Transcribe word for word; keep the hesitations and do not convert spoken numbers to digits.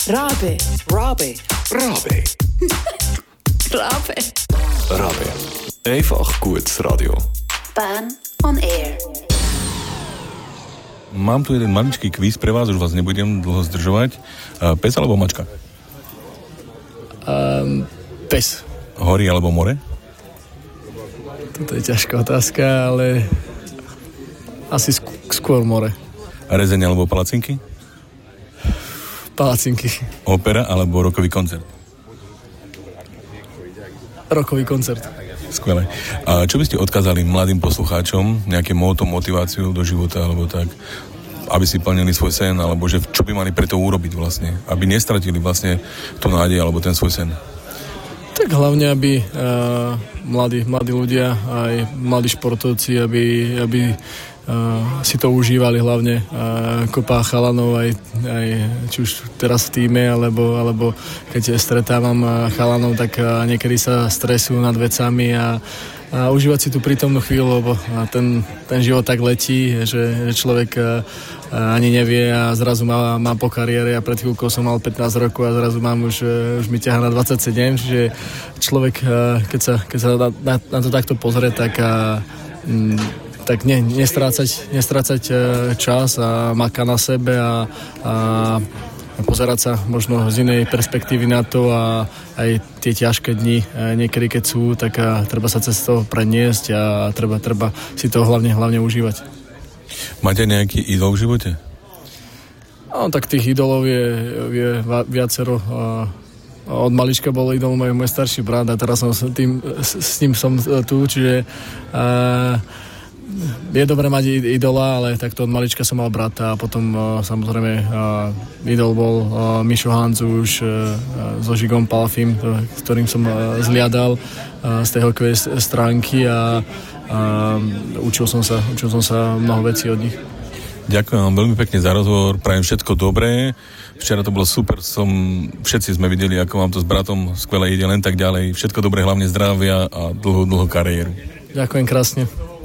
Rábe. Rábe. Rábe. Rábe. Rábe. Einfach gutes Radio. Bern on Air. Mám tu jeden maličký kvíz pre vás, už vás nebudem dlho zdržovať. Pes alebo mačka? Um, pes. Hory alebo more? Toto je ťažká otázka, ale asi sk- skôr more. Rezeň alebo palacinky? Palacinky. Opera alebo rokový koncert? Rokový koncert. Skvelé. A čo by ste odkázali mladým poslucháčom, nejaké móto, motiváciu do života, alebo tak, aby si plnili svoj sen, alebo že čo by mali preto urobiť vlastne, aby nestratili vlastne tú nádej alebo ten svoj sen? Tak hlavne, aby uh, mladí, mladí ľudia, aj mladí športovci, aby, aby uh, si to užívali hlavne. Uh, kopá chalanov aj, aj či už teraz v tíme, alebo, alebo keď stretávam chalanov, tak uh, niekedy sa stresujú nad vecami a, a užívať si tú prítomnú chvíľu, lebo ten, ten život tak letí, že, že človek uh, ani nevie a zrazu má, má po kariére a pred chvíľkou som mal pätnásť rokov a zrazu mám už, už mi ťahá na dvadsaťsedem, čiže človek, keď sa, keď sa na, na, na to takto pozrie, tak, a, tak ne, nestrácať, nestrácať čas a maká na sebe a, a pozerať sa možno z inej perspektívy na to a aj tie ťažké dni niekedy, keď sú, tak treba sa cez to preniesť a treba, treba si to hlavne, hlavne užívať. Máte nejaký idol v živote? No, tak tých idolov je, je viacero. Od malička bol idol môj, môj starší brat a teraz som s, tým, s, s ním som tu, čiže uh, je dobré mať idola, ale takto od malička som mal brata a potom uh, samozrejme uh, idol bol uh, Mišo Hanzuš uh, so Žigom Palfim, to, s ktorým som uh, zliadal uh, z tej hokejovej stránky a a učil som sa, učil som sa mnoho vecí od nich. Ďakujem vám veľmi pekne za rozhovor, prajem všetko dobré. Včera to bolo super, som, všetci sme videli, ako vám to s bratom skvelé ide, len tak ďalej. Všetko dobré, hlavne zdravia a dlhú, dlhú kariéru. Ďakujem krásne.